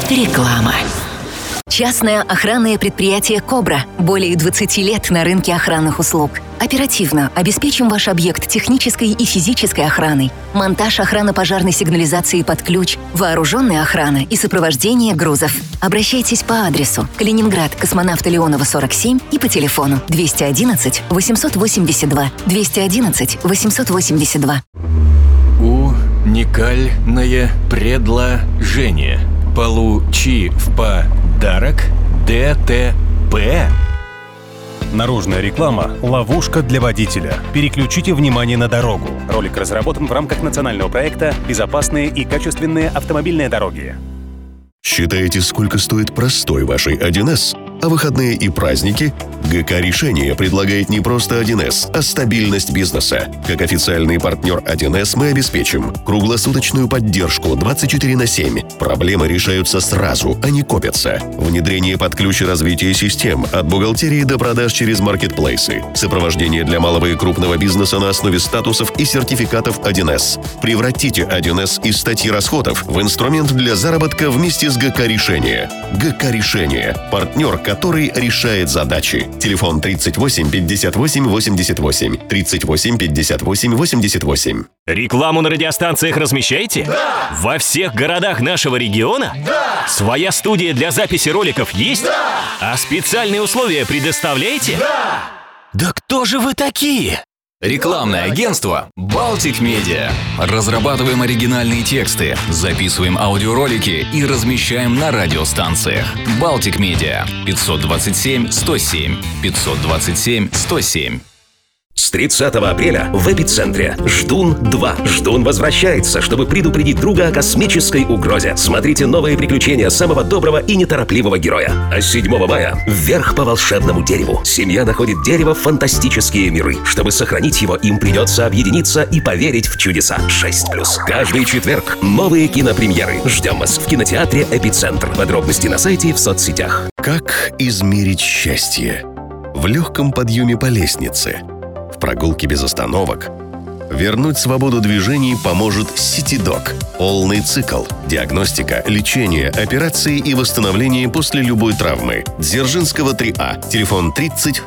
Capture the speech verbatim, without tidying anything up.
Реклама. Частное охранное предприятие «Кобра». Более двадцати лет на рынке охранных услуг. Оперативно обеспечим ваш объект технической и физической охраной. Монтаж охранно-пожарной сигнализации под ключ, вооруженная охрана и сопровождение грузов. Обращайтесь по адресу: Калининград, Космонавта Леонова, сорок семь и по телефону двести одиннадцать восемьсот восемьдесят два двести одиннадцать восемьсот восемьдесят два. Уникальное предложение. Получи в подарок ДТП. Наружная реклама – ловушка для водителя. Переключите внимание на дорогу. Ролик разработан в рамках национального проекта «Безопасные и качественные автомобильные дороги». Считаете, сколько стоит простой вашей один эс? А выходные и праздники? ГК «Решение» предлагает не просто один эс, а стабильность бизнеса. Как официальный партнер один эс мы обеспечим круглосуточную поддержку двадцать четыре на семь. Проблемы решаются сразу, а не копятся. Внедрение под ключ развития систем от бухгалтерии до продаж через маркетплейсы. Сопровождение для малого и крупного бизнеса на основе статусов и сертификатов один эс. Превратите один эс из статьи расходов в инструмент для заработка вместе с ГК «Решение». ГК «Решение» – партнер, который решает задачи. Телефон тридцать восемь пятьдесят восемь восемьдесят восемь. тридцать восемь пятьдесят восемь восемьдесят восемь. Рекламу на радиостанциях размещаете? Да! Во всех городах нашего региона? Да! Своя студия для записи роликов есть? Да! А специальные условия предоставляете? Да! Да кто же вы такие? Рекламное агентство «Балтик Медиа». Разрабатываем оригинальные тексты, записываем аудиоролики и размещаем на радиостанциях. «Балтик Медиа» пятьсот двадцать семь сто семь пятьсот двадцать семь сто семь. С тридцатого апреля в «Эпицентре» «Ждун два». Ждун возвращается, чтобы предупредить друга о космической угрозе. Смотрите новые приключения самого доброго и неторопливого героя. А седьмого мая вверх по волшебному дереву. Семья находит дерево в фантастические миры. Чтобы сохранить его, им придется объединиться и поверить в чудеса. шесть плюс. Каждый четверг новые кинопремьеры. Ждем вас в кинотеатре «Эпицентр». Подробности на сайте и в соцсетях. Как измерить счастье? В легком подъеме по лестнице. В прогулке без остановок. Вернуть свободу движений поможет CityDoc. Полный цикл. Диагностика, лечение, операции и восстановление после любой травмы. Дзержинского три А. Телефон тридцать